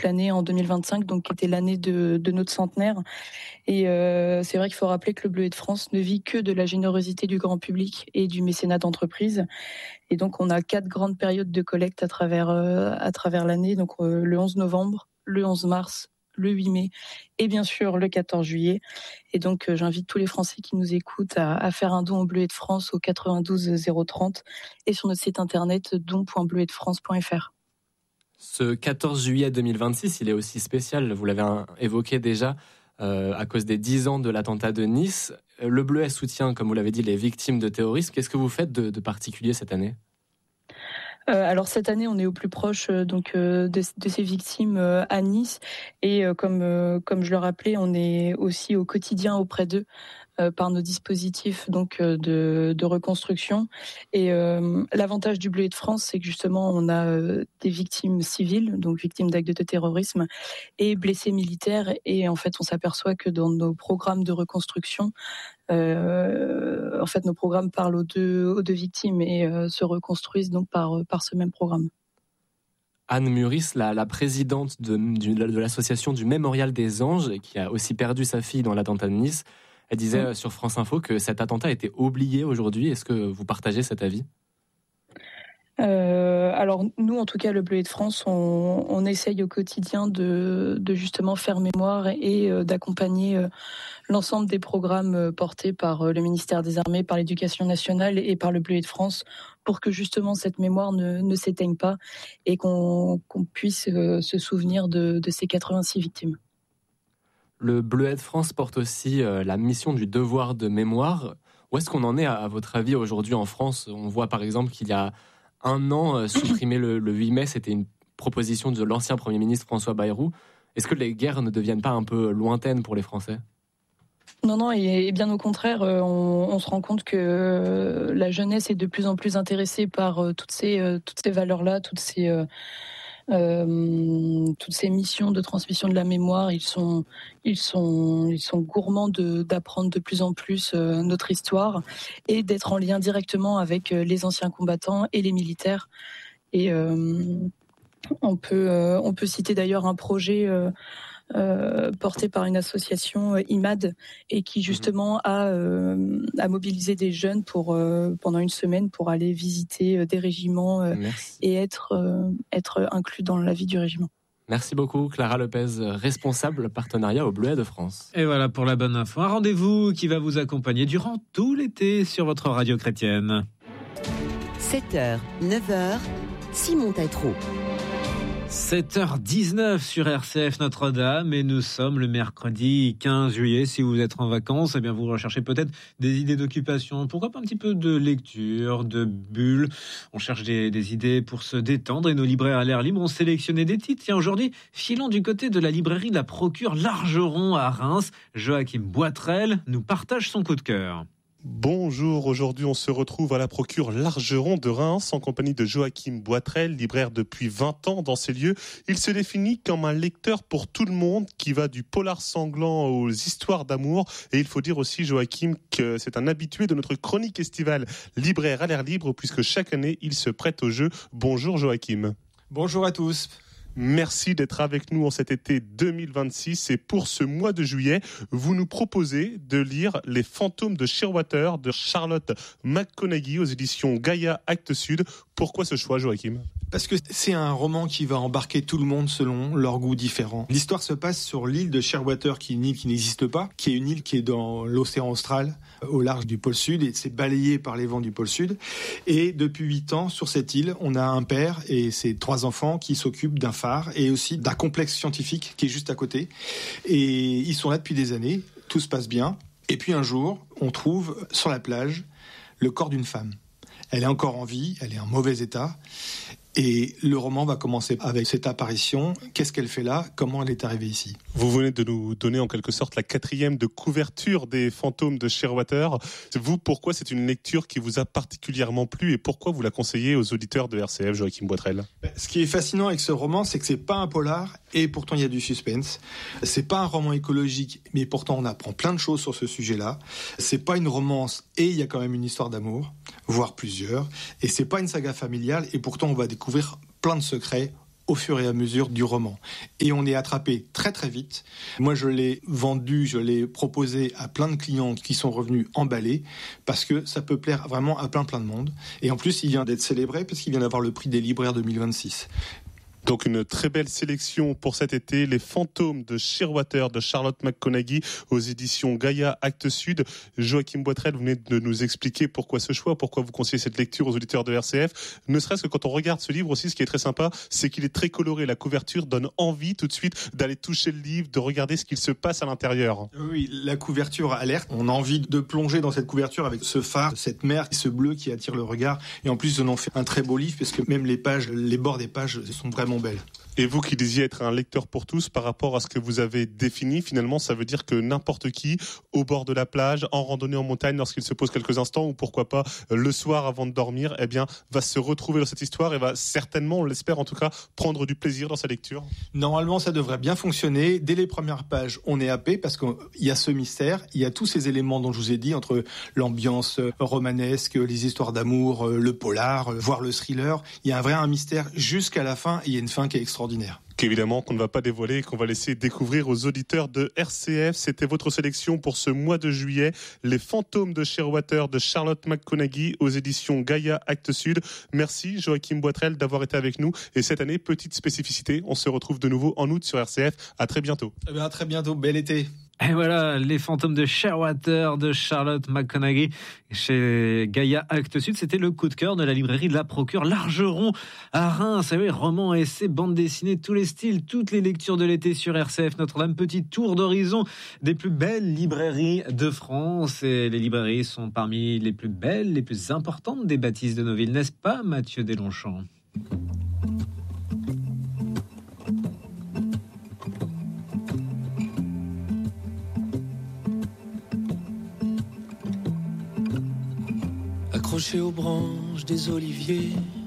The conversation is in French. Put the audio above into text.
l'année en 2025, donc qui était l'année de notre centenaire. Et c'est vrai qu'il faut rappeler que le Bleuet de France ne vit que de la générosité du grand public et du mécénat d'entreprise. Et donc on a 4 grandes périodes de collecte à travers l'année, donc le 11 novembre, le 11 mars, le 8 mai et bien sûr le 14 juillet. Et donc j'invite tous les Français qui nous écoutent à faire un don au Bleuet de France au 92 030 et sur notre site internet don.bleuetdefrance.fr. Ce 14 juillet 2026, il est aussi spécial, vous l'avez évoqué déjà, à cause des 10 ans de l'attentat de Nice. Le Bleuet soutient, comme vous l'avez dit, les victimes de terrorisme. Qu'est-ce que vous faites de particulier cette année ? Alors cette année, on est au plus proche de ces victimes à Nice et comme je le rappelais, on est aussi au quotidien auprès d'eux par nos dispositifs de reconstruction. Et l'avantage du Bleuet de France, c'est que justement on a des victimes civiles, donc victimes d'actes de terrorisme, et blessés militaires. Et en fait, on s'aperçoit que dans nos programmes de reconstruction, en fait, nos programmes parlent aux deux victimes et se reconstruisent donc par ce même programme. Anne Muris, la présidente de l'association du Mémorial des Anges, qui a aussi perdu sa fille dans l'attentat de Nice, elle disait sur France Info que cet attentat était oublié aujourd'hui. Est-ce que vous partagez cet avis ? Alors nous, en tout cas, le Bleuet de France, on essaye au quotidien de justement faire mémoire et d'accompagner l'ensemble des programmes portés par le ministère des Armées, par l'Éducation nationale et par le Bleuet de France, pour que justement cette mémoire ne s'éteigne pas et qu'on puisse se souvenir de ces 86 victimes. Le Bleuet de France porte aussi la mission du devoir de mémoire. Où est-ce qu'on en est, à votre avis, aujourd'hui en France ? On voit par exemple qu'il y a un an, supprimer le 8 mai, c'était une proposition de l'ancien Premier ministre François Bayrou. Est-ce que les guerres ne deviennent pas un peu lointaines pour les Français ? Non, et bien au contraire, on se rend compte que la jeunesse est de plus en plus intéressée par toutes ces valeurs-là, toutes ces missions de transmission de la mémoire. Ils sont gourmands d'apprendre de plus en plus notre histoire et d'être en lien directement avec les anciens combattants et les militaires. Et on peut citer d'ailleurs un projet porté par une association IMAD et qui justement a mobilisé des jeunes pendant une semaine pour aller visiter des régiments et être inclus dans la vie du régiment. Merci beaucoup Clara Lopez, responsable partenariat au Bleuet de France. Et voilà pour la bonne info. Un rendez-vous qui va vous accompagner durant tout l'été sur votre radio chrétienne. 7h, 9h, Simon Tétrault. 7h19 sur RCF Notre-Dame et nous sommes le mercredi 15 juillet. Si vous êtes en vacances, eh bien vous recherchez peut-être des idées d'occupation. Pourquoi pas un petit peu de lecture, de bulles. On cherche des idées pour se détendre et nos libraires à l'air libre ont sélectionné des titres. Tiens, aujourd'hui, filons du côté de la librairie de la Procure Largeron à Reims. Joachim Boitrel nous partage son coup de cœur. Bonjour, aujourd'hui on se retrouve à la Procure Largeron de Reims en compagnie de Joachim Boitrel, libraire depuis 20 ans dans ces lieux. Il se définit comme un lecteur pour tout le monde qui va du polar sanglant aux histoires d'amour. Et il faut dire aussi, Joachim, que c'est un habitué de notre chronique estivale Libraire à l'air libre puisque chaque année il se prête au jeu. Bonjour Joachim. Bonjour à tous. Merci d'être avec nous en cet été 2026 et pour ce mois de juillet, vous nous proposez de lire Les fantômes de Shearwater de Charlotte McConaghy aux éditions Gaïa Actes Sud. Pourquoi ce choix, Joachim ? Parce que c'est un roman qui va embarquer tout le monde selon leurs goûts différents. L'histoire se passe sur l'île de Shearwater, qui est une île qui n'existe pas, qui est une île qui est dans l'océan austral, au large du pôle sud, et c'est balayé par les vents du pôle sud. Et depuis 8 ans, sur cette île, on a un père et ses 3 enfants qui s'occupent d'un phare et aussi d'un complexe scientifique qui est juste à côté. Et ils sont là depuis des années, tout se passe bien. Et puis un jour, on trouve sur la plage le corps d'une femme. Elle est encore en vie, elle est en mauvais état. Et le roman va commencer avec cette apparition. Qu'est-ce qu'elle fait là ? Comment elle est arrivée ici ? Vous venez de nous donner en quelque sorte la 4e de couverture des fantômes de Shearwater. Vous, pourquoi c'est une lecture qui vous a particulièrement plu et pourquoi vous la conseillez aux auditeurs de RCF, Joachim Boitrel ? Ce qui est fascinant avec ce roman, c'est que c'est pas un polar et pourtant il y a du suspense. C'est pas un roman écologique, mais pourtant on apprend plein de choses sur ce sujet-là. C'est pas une romance et il y a quand même une histoire d'amour, voire plusieurs. Et c'est pas une saga familiale et pourtant on va découvrir plein de secrets au fur et à mesure du roman. Et on est attrapé très très vite. Moi, je l'ai vendu, je l'ai proposé à plein de clients qui sont revenus emballés parce que ça peut plaire vraiment à plein de monde. Et en plus, il vient d'être célébré parce qu'il vient d'avoir le prix des libraires 2026. Donc une très belle sélection pour cet été, Les Fantômes de Shearwater de Charlotte McConaghy aux éditions Gaïa Actes Sud. Joachim Boitrel, vous venez de nous expliquer pourquoi ce choix, pourquoi vous conseillez cette lecture aux auditeurs de RCF. Ne serait-ce que quand on regarde ce livre aussi, ce qui est très sympa, c'est qu'il est très coloré. La couverture donne envie tout de suite d'aller toucher le livre, de regarder ce qu'il se passe à l'intérieur. Oui, la couverture alerte. On a envie de plonger dans cette couverture avec ce phare, cette mer, ce bleu qui attire le regard. Et en plus, on en fait un très beau livre parce que même les pages, les bords des pages sont vraiment belle. Et vous qui disiez être un lecteur pour tous, par rapport à ce que vous avez défini, finalement, ça veut dire que n'importe qui, au bord de la plage, en randonnée en montagne, lorsqu'il se pose quelques instants, ou pourquoi pas le soir avant de dormir, eh bien, va se retrouver dans cette histoire et va certainement, on l'espère en tout cas, prendre du plaisir dans sa lecture. Normalement, ça devrait bien fonctionner. Dès les premières pages, on est happé parce qu'il y a ce mystère, il y a tous ces éléments dont je vous ai dit, entre l'ambiance romanesque, les histoires d'amour, le polar, voire le thriller. Il y a un mystère jusqu'à la fin, et il y a une fin qui est extraordinaire. Qu'évidemment qu'on ne va pas dévoiler et qu'on va laisser découvrir aux auditeurs de RCF. C'était votre sélection pour ce mois de juillet. Les Fantômes de Shearwater de Charlotte McConaghy aux éditions Gaïa Actes Sud. Merci Joachim Boitrel d'avoir été avec nous. Et cette année, petite spécificité, on se retrouve de nouveau en août sur RCF. À très bientôt. À très bientôt, bel été. Et voilà, Les Fantômes de Shearwater de Charlotte McConaghy chez Gaïa Actes Sud. C'était le coup de cœur de la librairie de la Procure Largeron à Reims. Vous savez, romans, essais, bandes dessinées, tous les styles, toutes les lectures de l'été sur RCF Notre-Dame. Petit tour d'horizon des plus belles librairies de France. Et les librairies sont parmi les plus belles, les plus importantes des bâtisses de nos villes, n'est-ce pas, Mathieu Deslongchamps ? Accroché aux branches des oliviers,